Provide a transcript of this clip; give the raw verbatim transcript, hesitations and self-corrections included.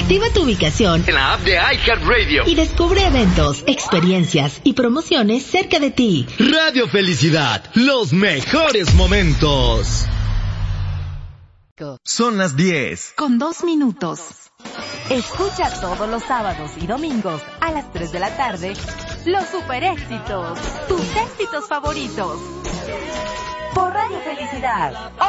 Activa tu ubicación en la app de iHeartRadio y descubre eventos, experiencias y promociones cerca de ti. Radio Felicidad, los mejores momentos. Son las diez. Con dos minutos. Escucha todos los sábados y domingos a las tres de la tarde los super éxitos, tus éxitos favoritos. Por Radio Felicidad.